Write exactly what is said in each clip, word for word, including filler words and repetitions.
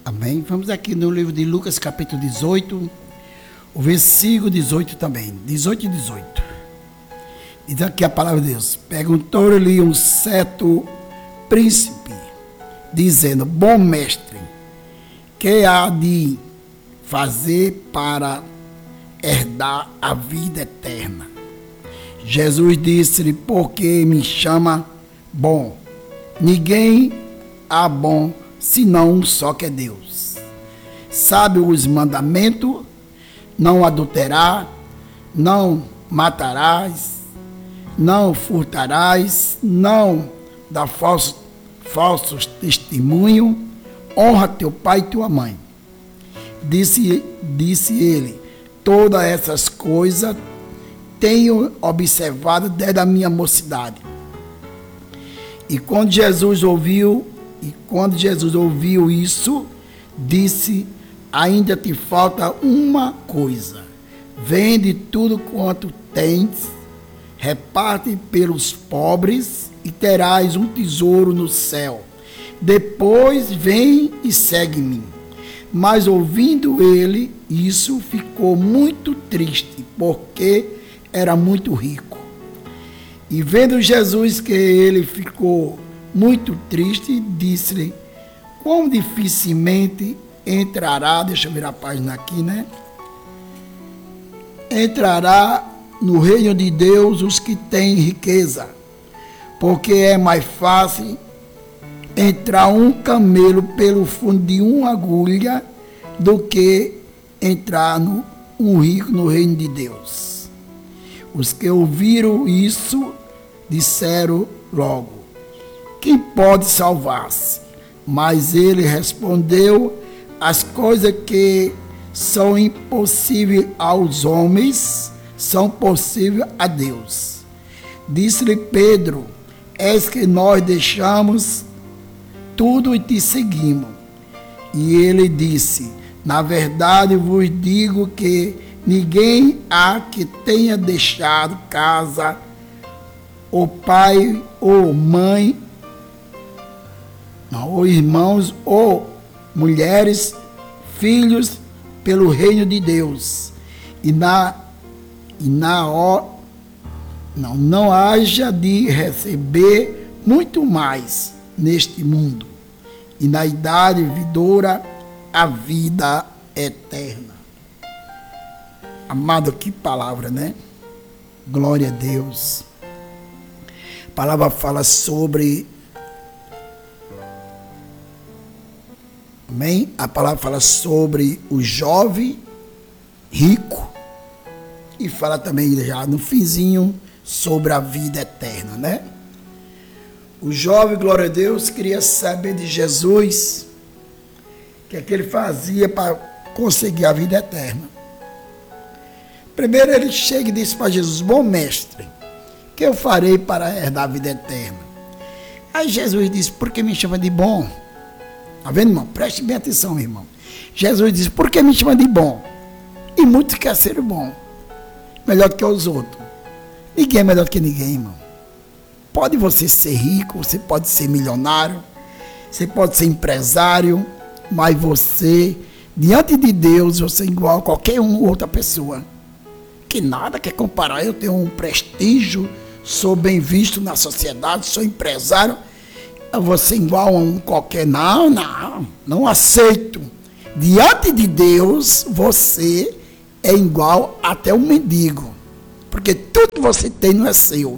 Amém? Vamos aqui no livro de Lucas, capítulo dezoito, o versículo dezoito também, dezoito e dezoito. Diz aqui a palavra de Deus: perguntou-lhe um certo príncipe, dizendo: bom mestre, que há de fazer para herdar a vida eterna? Jesus disse-lhe: por que me chama bom? Ninguém há bom senão um só, que é Deus. Sabe os mandamentos: não adulterar, não matarás, não furtarás, não dar falso, falsos testemunho, honra teu pai e tua mãe. Disse, disse ele: todas essas coisas tenho observado desde a minha mocidade. E quando Jesus ouviu, e quando Jesus ouviu isso, disse: ainda te falta uma coisa. Vende tudo quanto tens, reparte pelos pobres e terás um tesouro no céu. Depois vem e segue-me. Mas ouvindo ele isso, ficou muito triste, porque era muito rico. E vendo Jesus que ele ficou muito triste, disse-lhe: quão dificilmente entrará, deixa eu virar a página aqui, né? Entrará no reino de Deus os que têm riqueza, porque é mais fácil entrar um camelo pelo fundo de uma agulha do que entrar no, um rico no reino de Deus. Os que ouviram isso disseram logo: quem pode salvar-se? Mas ele respondeu: as coisas que são impossíveis aos homens são possíveis a Deus. Disse-lhe Pedro: és que nós deixamos tudo e te seguimos. E ele disse: na verdade vos digo que ninguém há que tenha deixado casa, ou pai, ou mãe, não, ou irmãos, ou mulheres, filhos, pelo reino de Deus, e na e na hora não, não haja de receber muito mais neste mundo, e na idade vindoura a vida eterna. Amado, que palavra, né? Glória a Deus. A palavra fala sobre, amém? A palavra fala sobre o jovem rico, e fala também já no finzinho sobre a vida eterna, né? O jovem, glória a Deus, queria saber de Jesus o que é que ele fazia para conseguir a vida eterna. Primeiro ele chega e disse para Jesus: bom mestre, o que eu farei para herdar a vida eterna? Aí Jesus disse: por que me chama de bom? Está vendo, irmão? Preste bem atenção, irmão. Jesus disse: por que me chama de bom? E muitos querem ser bom, melhor do que os outros. Ninguém é melhor do que ninguém, irmão. Pode você ser rico, você pode ser milionário, você pode ser empresário, mas você, diante de Deus, você é igual a qualquer uma outra pessoa. Que nada quer comparar. Eu tenho um prestígio, sou bem visto na sociedade, sou empresário. Você igual a um qualquer. Não, não, não aceito. Diante de Deus, você é igual até um mendigo, porque tudo que você tem não é seu.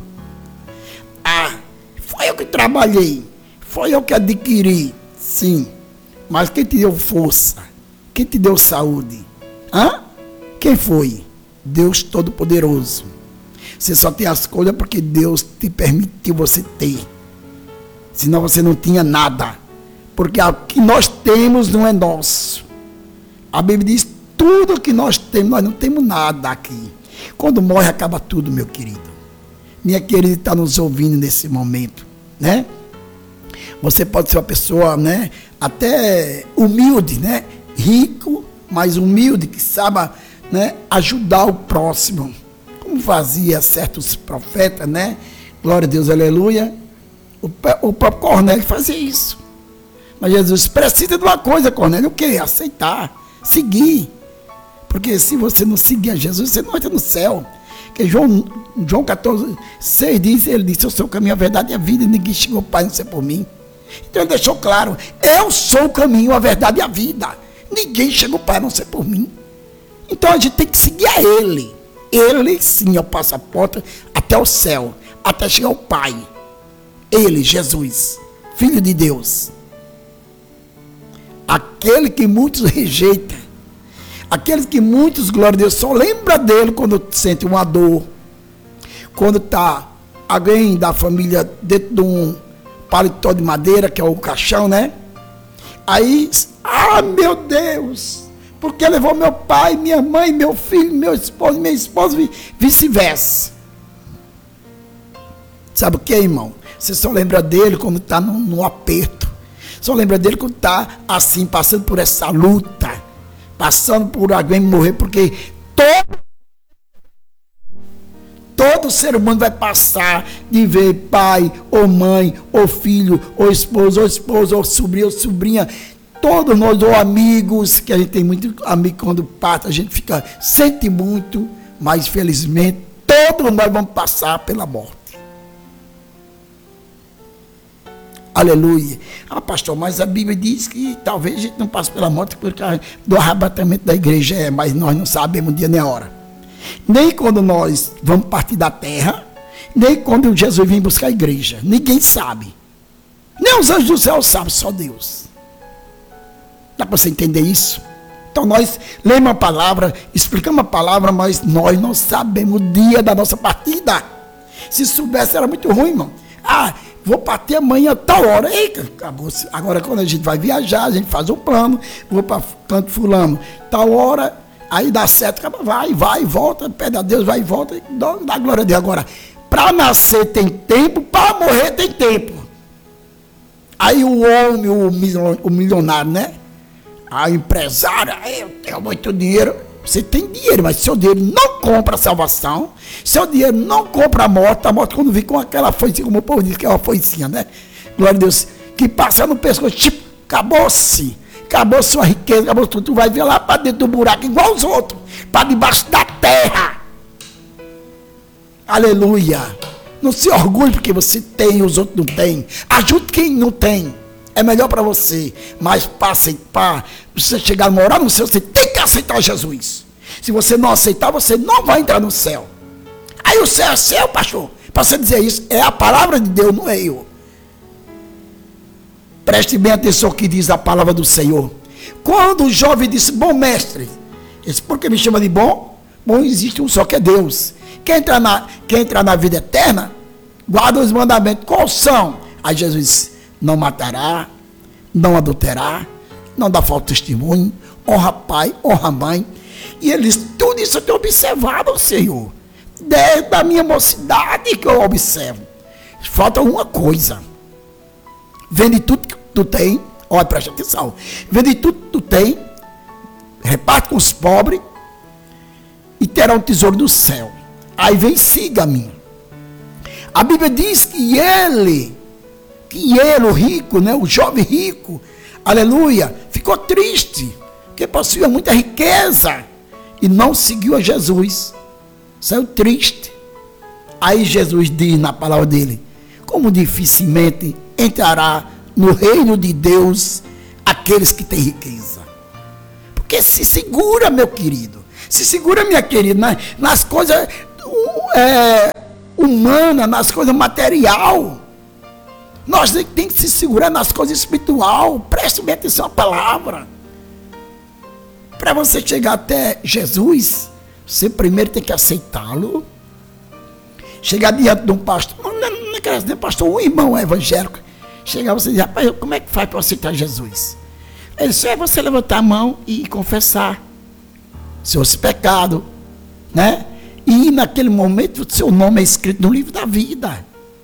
Ah, foi eu que trabalhei, foi eu que adquiri, sim, mas quem te deu força? Quem te deu saúde? Hã? Quem foi? Deus Todo-Poderoso. Você só tem as coisas porque Deus te permitiu você ter, senão você não tinha nada, porque o que nós temos não é nosso. A Bíblia diz: tudo que nós temos, nós não temos nada aqui. Quando morre, acaba tudo, meu querido. Minha querida está nos ouvindo nesse momento, né? Você pode ser uma pessoa, né, até humilde, né? Rico, mas humilde, que sabe, né, ajudar o próximo, como fazia certos profetas, né? Glória a Deus, aleluia. O, o próprio Cornélio fazia isso. Mas Jesus precisa de uma coisa, Cornélio, o quê? Aceitar, seguir. Porque se você não seguir a Jesus, você não entra no céu. Porque João, João catorze, seis diz, ele disse, eu sou o caminho, a verdade e a vida, e ninguém chegou ao Pai, não sei por mim. Então ele deixou claro, eu sou o caminho, a verdade e a vida. Ninguém chegou ao Pai, não sei por mim. Então a gente tem que seguir a Ele. Ele sim é o passaporte até o céu, até chegar ao Pai. Ele, Jesus, Filho de Deus. Aquele que muitos rejeitam, aqueles que muitos, glória a Deus, só lembra dele quando sente uma dor, quando está alguém da família dentro de um paletó de madeira, que é o caixão, né? Aí, ah, meu Deus, porque levou meu pai, minha mãe, meu filho, meu esposo, minha esposa, vice-versa. Sabe o que, irmão? Você só lembra dele quando está no, no aperto. Só lembra dele quando está assim, passando por essa luta, passando por alguém morrer, porque todo, todo ser humano vai passar de ver pai, ou mãe, ou filho, ou esposo, ou esposa, ou sobrinho, ou sobrinha. Todos nós, ou amigos, que a gente tem muito amigo, quando parte, a gente fica, sente muito, mas felizmente todos nós vamos passar pela morte. Aleluia. Ah, pastor, mas a Bíblia diz que talvez a gente não passe pela morte porque do arrebatamento da igreja é, mas nós não sabemos o dia nem a hora. Nem quando nós vamos partir da terra, nem quando Jesus vem buscar a igreja. Ninguém sabe. Nem os anjos do céu sabem, só Deus. Dá para você entender isso? Então nós lemos a palavra, explicamos a palavra, mas nós não sabemos o dia da nossa partida. Se soubesse era muito ruim, irmão. Ah, vou partir amanhã, tal hora. Eita, acabou. Agora, quando a gente vai viajar, a gente faz um plano. Vou para canto fulano, tal hora. Aí dá certo, acaba, vai, vai, volta. Pede a Deus, vai e volta. Dá, dá glória a Deus. Agora, para nascer tem tempo, para morrer tem tempo. Aí o homem, o milionário, né? A empresária, eu tenho muito dinheiro. Você tem dinheiro, mas seu dinheiro não compra a salvação. Seu dinheiro não compra a morte. A morte quando vem com aquela foice, como o povo diz que é uma foicinha, né? Glória a Deus. Que passa no pescoço, tipo, acabou-se. Acabou sua riqueza, acabou tudo. Tu vai ver lá para dentro do buraco, igual os outros. Para debaixo da terra. Aleluia. Não se orgulhe porque você tem e os outros não têm. Ajude quem não tem. É melhor para você, mas para aceitar, você chegar a morar no céu, você tem que aceitar Jesus. Se você não aceitar, você não vai entrar no céu. Aí o céu é céu, pastor. Para você dizer isso, é a palavra de Deus, não é eu. Preste bem atenção ao que diz a palavra do Senhor. Quando o jovem disse, bom mestre, ele disse, por que me chama de bom? Bom, existe um só que é Deus. Quer entrar na, quer entrar na vida eterna? Guarda os mandamentos. Quais são? Aí Jesus disse, não matará, não adulterará, não dá falso testemunho, honra pai, honra mãe. E ele diz, tudo isso eu tenho observado, Senhor. Desde a minha mocidade que eu observo. Falta uma coisa. Vende tudo que tu tem, olha, presta atenção. Vende tudo que tu tem, reparte com os pobres e terá um tesouro do céu. Aí vem, siga-me. A Bíblia diz que ele... que ele, o rico, né, o jovem rico, aleluia, ficou triste, porque possuía muita riqueza e não seguiu a Jesus, saiu triste. Aí Jesus diz na palavra dele, como dificilmente entrará no reino de Deus aqueles que têm riqueza. Porque se segura, meu querido, se segura, minha querida, nas, nas coisas é, humanas, nas coisas materiais. Nós temos que se segurar nas coisas espirituais. Preste bem atenção à palavra. Para você chegar até Jesus, você primeiro tem que aceitá-lo. Chegar diante de um pastor, não, não, não é nem pastor, um irmão evangélico. Chegar você e dizer, rapaz, como é que faz para aceitar Jesus? Ele disse, é você levantar a mão e confessar seus pecados, né? E naquele momento, seu nome é escrito no livro da vida.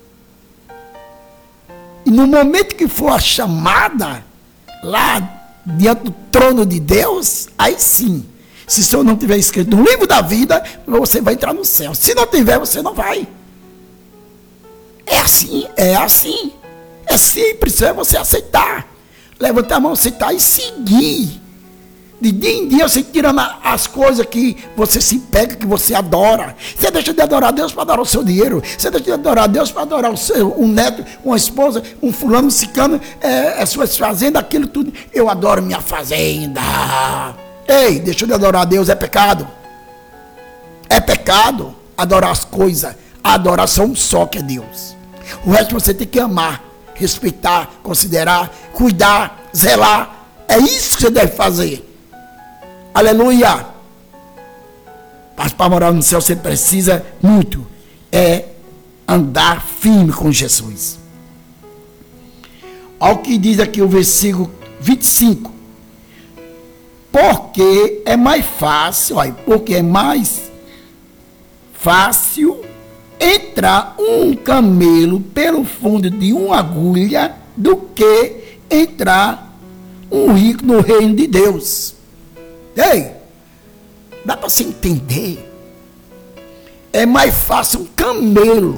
E no momento que for a chamada, lá diante do trono de Deus, aí sim, se seu nome tiver escrito no livro da vida, você vai entrar no céu. Se não tiver, você não vai. É assim, é assim. É simples, é você aceitar. levantar a mão, sentar e seguir. De dia em dia você tirando as coisas que você se pega, que você adora. Você deixa de adorar a Deus para adorar o seu dinheiro. Você deixa de adorar a Deus para adorar o seu, um neto, uma esposa, um fulano, um ciclano, é, as suas fazendas, aquilo tudo. Eu adoro minha fazenda. Ei, deixa de adorar a Deus, é pecado. É pecado adorar as coisas. A adoração só que é Deus. O resto você tem que amar, respeitar, considerar, cuidar, zelar. É isso que você deve fazer. Aleluia! Mas para morar no céu você precisa muito. É andar firme com Jesus. Olha o que diz aqui o versículo vinte e cinco. Porque é mais fácil, olha, porque é mais fácil entrar um camelo pelo fundo de uma agulha do que entrar um rico no reino de Deus. Ei, dá para se entender? É mais fácil um camelo.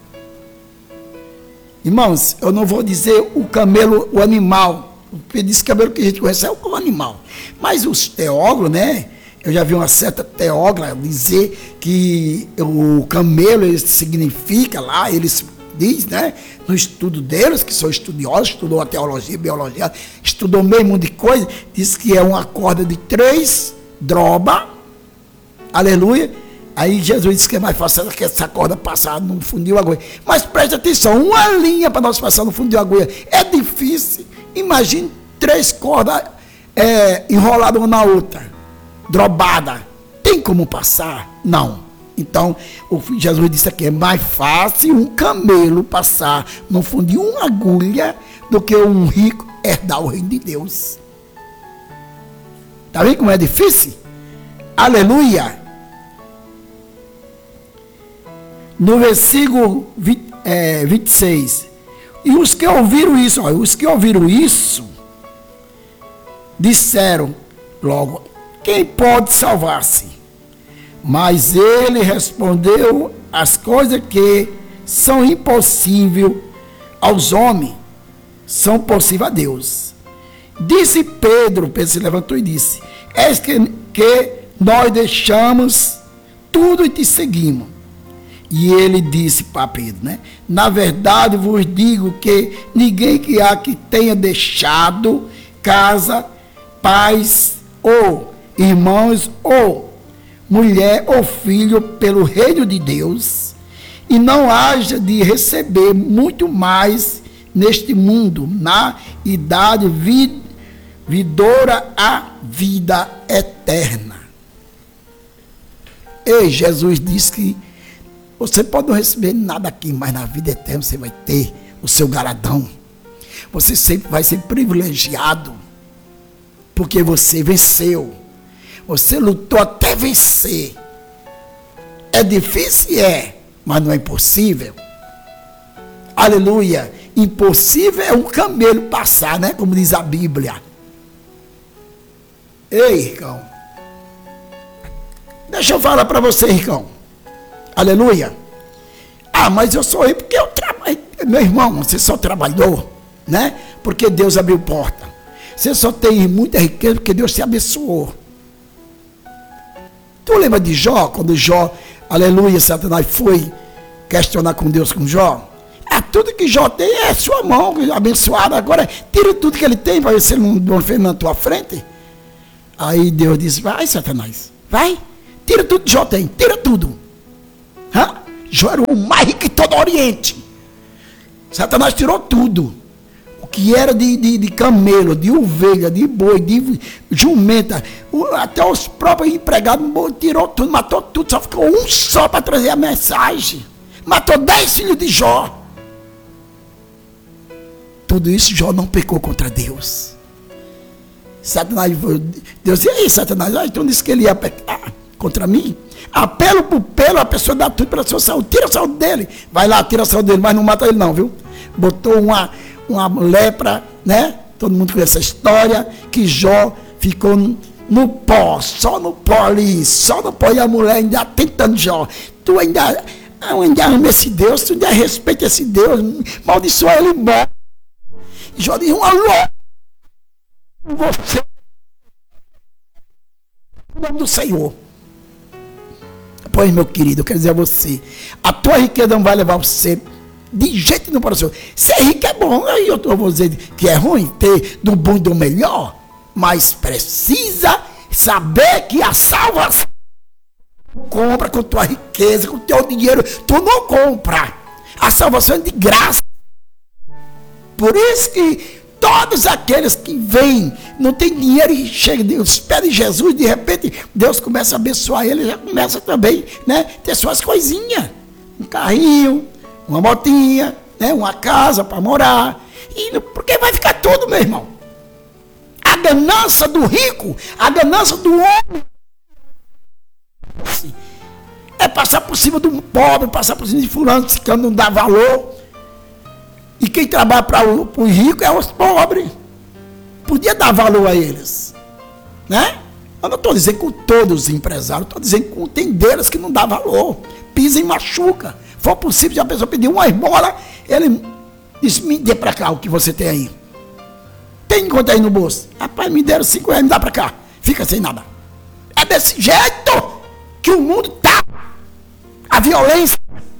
Irmãos, eu não vou dizer o camelo, o animal. Porque disse camelo que a gente conhece é o animal. Mas os teólogos, né? Eu já vi uma certa teóloga dizer que o camelo, ele significa lá, eles diz, né? No estudo deles, que são estudiosos, estudou a teologia, biologia, estudou meio mundo de coisa, diz que é uma corda de três droba, aleluia. Aí Jesus disse que é mais fácil que essa corda passar no fundo de uma agulha. Mas preste atenção, uma linha para nós passar no fundo de uma agulha é difícil. Imagine três cordas é, enroladas uma na outra, drobada. Tem como passar? Não. Então, o Jesus disse aqui, é mais fácil um camelo passar no fundo de uma agulha do que um rico herdar o reino de Deus. Está vendo como é difícil? Aleluia! No versículo vinte, é, vinte e seis, e os que ouviram isso, ó, os que ouviram isso, disseram logo, quem pode salvar-se? Mas ele respondeu, as coisas que são impossíveis aos homens, são possíveis a Deus. Disse Pedro, Pedro se levantou e disse, é que, que nós deixamos tudo e te seguimos. E ele disse para Pedro, né? Na verdade vos digo que ninguém que há que tenha deixado casa, pais, ou irmãos, ou mulher ou filho pelo reino de Deus, e não haja de receber muito mais neste mundo, na idade vid, vidoura a vida eterna. Ei, Jesus disse que você pode não receber nada aqui, mas na vida eterna você vai ter o seu galardão. Você sempre vai ser privilegiado, porque você venceu. Você lutou até vencer. É difícil? É, mas não é impossível. Aleluia. Impossível é um camelo passar, né? Como diz a Bíblia. Ei, Ricão. Deixa eu falar para você, Ricão. Aleluia. Ah, mas eu sou aí porque eu trabalho. Meu irmão, você só trabalhou, né? Porque Deus abriu porta. Você só tem muita riqueza porque Deus te abençoou. Tu lembra de Jó, quando Jó, aleluia, Satanás foi questionar com Deus, com Jó? Ah, tudo que Jó tem é sua mão abençoada. Agora, tira tudo que ele tem, vai ver se ele não fez na tua frente. Aí Deus disse, vai, Satanás, vai, tira tudo que Jó tem, tira tudo. Hã? Jó era o mais rico de todo o Oriente. Satanás tirou tudo. O que era de, de, de camelo, de ovelha, de boi, de jumenta, até os próprios empregados tirou tudo, matou tudo, só ficou um só para trazer a mensagem. Matou dez filhos de Jó. Tudo isso Jó não pecou contra Deus. Satanás, Deus disse, ei, Satanás, ah, então disse que ele ia pecar contra mim. Apelo por pelo, a pessoa dá tudo para a sua saúde, tira a saúde dele. Vai lá, tira a saúde dele, mas não mata ele não, viu? Botou uma, uma lepra, né? Todo mundo conhece essa história, que Jó ficou no, no pó, só no pó ali, só no pó, e a mulher ainda tentando Jó. Tu ainda, ainda ama esse Deus, tu ainda respeita esse Deus, maldiçoa ele embora. Jó diz, uma louca. você, o nome do Senhor. Pois, meu querido, eu quero dizer a você, a tua riqueza não vai levar você de jeito nenhum para o Senhor. Ser rico é bom, aí eu vou dizer que é ruim ter do bom e do melhor, mas precisa saber que a salvação compra com tua riqueza, com teu dinheiro, tu não compra. A salvação é de graça. Por isso que todos aqueles que vêm, não tem dinheiro e chegam, Deus pede Jesus, de repente Deus começa a abençoar ele, já começa também, né, ter suas coisinhas, um carrinho, uma motinha, né, uma casa para morar, e porque vai ficar tudo, meu irmão. A ganância do rico, a ganância do homem é passar por cima do pobre, passar por cima de fulano, que não dá valor. E quem trabalha para o rico é os pobres. Podia dar valor a eles, né? Eu não estou dizendo com todos os empresários, estou dizendo com tem deles que não dá valor, pisa e machuca. For possível, se a pessoa pedir uma esmola, ele diz, me dê para cá o que você tem aí. Tem quanto aí no bolso? Rapaz, me deram cinco reais, me dá para cá. Fica sem nada. É desse jeito que o mundo está. A violência,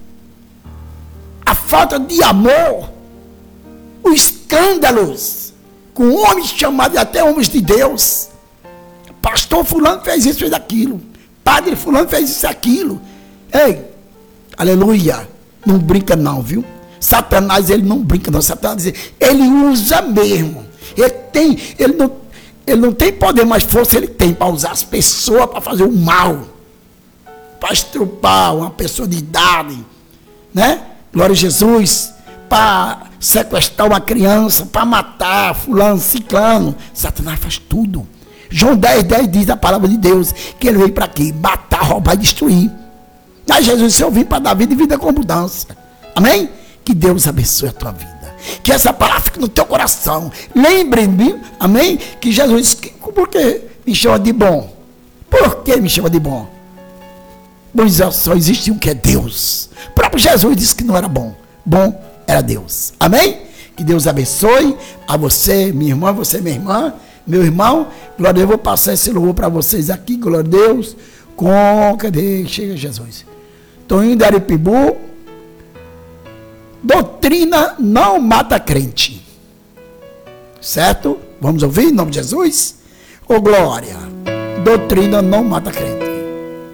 a falta de amor, os escândalos, com homens chamados até homens de Deus. Pastor fulano fez isso, fez aquilo. Padre fulano fez isso e aquilo. Ei, aleluia, não brinca não, viu? Satanás, ele não brinca não. Satanás, ele usa mesmo. Ele tem, ele não, ele não tem poder, mas força ele tem para usar as pessoas para fazer o mal. Para estrupar uma pessoa de idade, né? Glória a Jesus. Para sequestrar uma criança, para matar fulano, ciclano. Satanás faz tudo. João dez, dez diz a palavra de Deus, que ele veio para quê? Matar, roubar e destruir. Mas Jesus disse, eu vim para dar vida e vida com abundância. Amém? Que Deus abençoe a tua vida. Que essa palavra fique no teu coração. Lembre-me, amém? Que Jesus disse, por que me chama de bom? Por que me chama de bom? Pois só existe um que é Deus. O próprio Jesus disse que não era bom. Bom era Deus. Amém? Que Deus abençoe a você, minha irmã, você, minha irmã, meu irmão. Glória a Deus, eu vou passar esse louvor para vocês aqui. Glória a Deus. Com, cadê? Chega Jesus. Estou indo em Aripibu. Doutrina não mata crente. Certo? Vamos ouvir em nome de Jesus? Ô glória. Doutrina não mata crente.